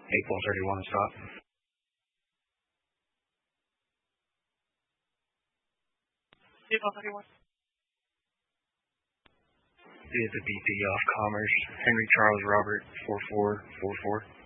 8-31 stop. Is the BP off Commerce, Henry Charles Robert 4444.